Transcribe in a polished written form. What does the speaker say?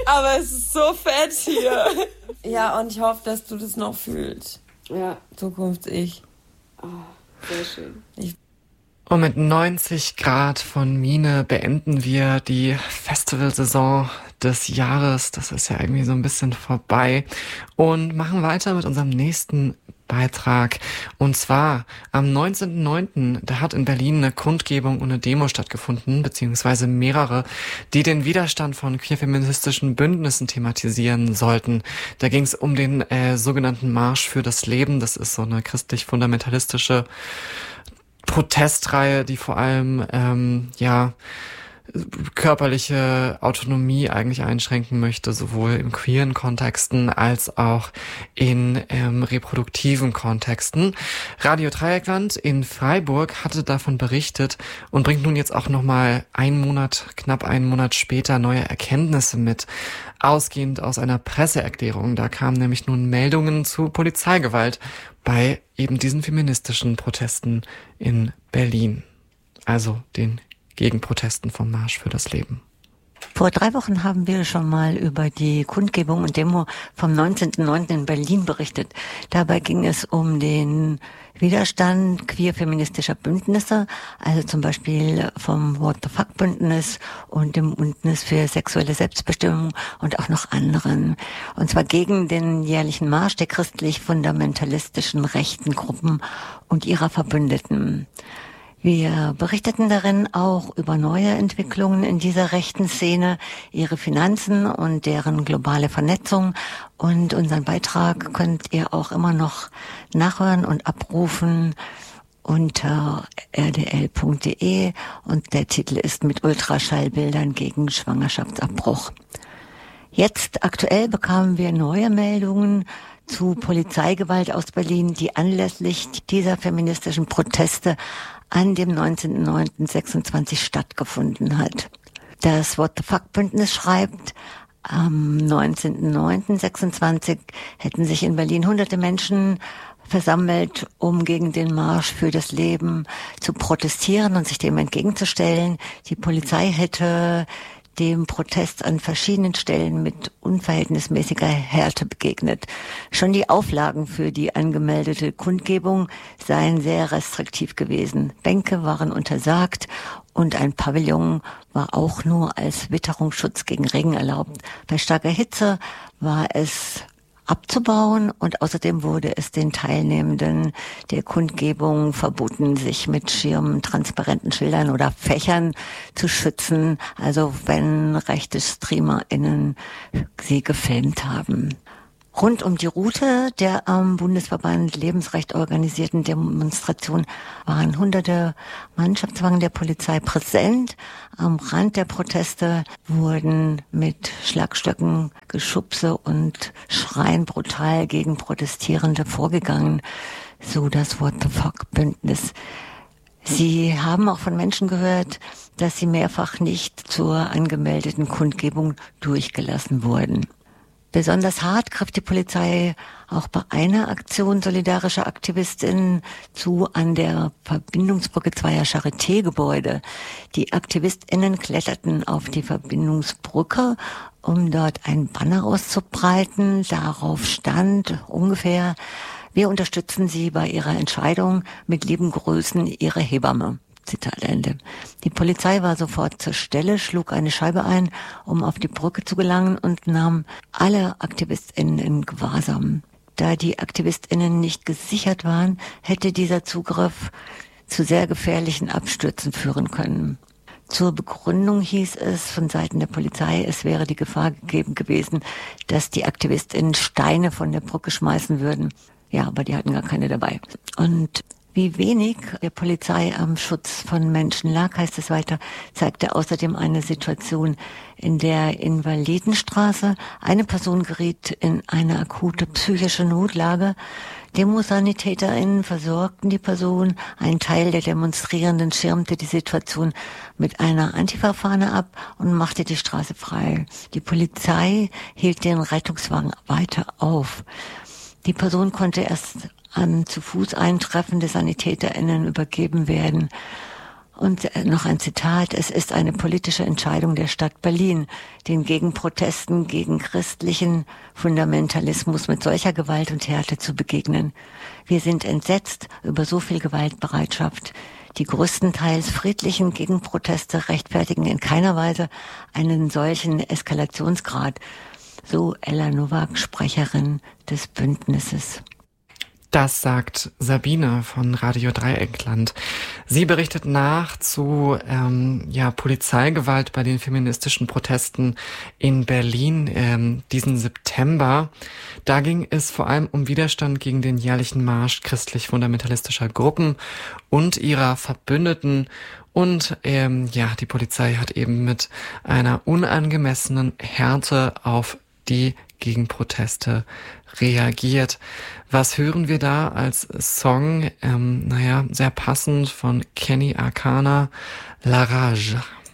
Aber es ist so fett hier. Ja, und ich hoffe, dass du das noch fühlst. Ja. Zukunfts-Ich. Oh, sehr schön. Und mit 90 Grad von Mine beenden wir die Festivalsaison des Jahres. Das ist ja irgendwie so ein bisschen vorbei. Und machen weiter mit unserem nächsten Beitrag. Und zwar am 19.09. da hat in Berlin eine Kundgebung und eine Demo stattgefunden, beziehungsweise mehrere, die den Widerstand von queer-feministischen Bündnissen thematisieren sollten. Da ging es um den sogenannten Marsch für das Leben. Das ist so eine christlich-fundamentalistische Protestreihe, die vor allem körperliche Autonomie eigentlich einschränken möchte, sowohl in queeren Kontexten als auch in reproduktiven Kontexten. Radio Dreieckland in Freiburg hatte davon berichtet und bringt nun jetzt auch nochmal knapp einen Monat später neue Erkenntnisse mit, ausgehend aus einer Presseerklärung. Da kamen nämlich nun Meldungen zu Polizeigewalt bei eben diesen feministischen Protesten in Berlin. Also den Gegenprotesten vom Marsch für das Leben. Vor 3 Wochen haben wir schon mal über die Kundgebung und Demo vom 19.09. in Berlin berichtet. Dabei ging es um den Widerstand queer-feministischer Bündnisse, also zum Beispiel vom What the Fuck Bündnis und dem Bündnis für sexuelle Selbstbestimmung und auch noch anderen. Und zwar gegen den jährlichen Marsch der christlich-fundamentalistischen rechten Gruppen und ihrer Verbündeten. Wir berichteten darin auch über neue Entwicklungen in dieser rechten Szene, ihre Finanzen und deren globale Vernetzung. Und unseren Beitrag könnt ihr auch immer noch nachhören und abrufen unter rdl.de. Und der Titel ist mit Ultraschallbildern gegen Schwangerschaftsabbruch. Jetzt aktuell bekamen wir neue Meldungen zu Polizeigewalt aus Berlin, die anlässlich dieser feministischen Proteste an dem 19.09.26 stattgefunden hat. Das What the Fuck Bündnis schreibt, am 19.09.26 hätten sich in Berlin hunderte Menschen versammelt, um gegen den Marsch für das Leben zu protestieren und sich dem entgegenzustellen. Die Polizei hätte dem Protest an verschiedenen Stellen mit unverhältnismäßiger Härte begegnet. Schon die Auflagen für die angemeldete Kundgebung seien sehr restriktiv gewesen. Bänke waren untersagt und ein Pavillon war auch nur als Witterungsschutz gegen Regen erlaubt. Bei starker Hitze war es abzubauen und außerdem wurde es den Teilnehmenden der Kundgebung verboten, sich mit Schirmen, transparenten Schildern oder Fächern zu schützen, also wenn rechte StreamerInnen sie gefilmt haben. Rund um die Route der am Bundesverband Lebensrecht organisierten Demonstration waren hunderte Mannschaftswagen der Polizei präsent. Am Rand der Proteste wurden mit Schlagstöcken, Geschubse und Schreien brutal gegen Protestierende vorgegangen, so das What the Fuck Bündnis. Sie haben auch von Menschen gehört, dass sie mehrfach nicht zur angemeldeten Kundgebung durchgelassen wurden. Besonders hart griff die Polizei auch bei einer Aktion solidarischer AktivistInnen zu an der Verbindungsbrücke zweier Charité-Gebäude. Die AktivistInnen kletterten auf die Verbindungsbrücke, um dort ein Banner auszubreiten. Darauf stand ungefähr: Wir unterstützen Sie bei Ihrer Entscheidung, mit lieben Grüßen, Ihre Hebamme. Zitat Ende. Die Polizei war sofort zur Stelle, schlug eine Scheibe ein, um auf die Brücke zu gelangen und nahm alle AktivistInnen in Gewahrsam. Da die AktivistInnen nicht gesichert waren, hätte dieser Zugriff zu sehr gefährlichen Abstürzen führen können. Zur Begründung hieß es von Seiten der Polizei, es wäre die Gefahr gegeben gewesen, dass die AktivistInnen Steine von der Brücke schmeißen würden. Ja, aber die hatten gar keine dabei. Und wie wenig der Polizei am Schutz von Menschen lag, heißt es weiter, zeigte außerdem eine Situation in der Invalidenstraße. Eine Person geriet in eine akute psychische Notlage. DemosanitäterInnen versorgten die Person. Ein Teil der Demonstrierenden schirmte die Situation mit einer Antifa-Fahne ab und machte die Straße frei. Die Polizei hielt den Rettungswagen weiter auf. Die Person konnte erst an zu Fuß eintreffende SanitäterInnen übergeben werden. Und noch ein Zitat: Es ist eine politische Entscheidung der Stadt Berlin, den Gegenprotesten gegen christlichen Fundamentalismus mit solcher Gewalt und Härte zu begegnen. Wir sind entsetzt über so viel Gewaltbereitschaft. Die größtenteils friedlichen Gegenproteste rechtfertigen in keiner Weise einen solchen Eskalationsgrad, so Ella Nowak, Sprecherin des Bündnisses. Das sagt Sabine von Radio Dreieckland. Sie berichtet nach zu Polizeigewalt bei den feministischen Protesten in Berlin diesen September. Da ging es vor allem um Widerstand gegen den jährlichen Marsch christlich-fundamentalistischer Gruppen und ihrer Verbündeten. Und die Polizei hat eben mit einer unangemessenen Härte auf die Gegenproteste reagiert. Was hören wir da als Song? Sehr passend von Kenny Arcana, La Rage.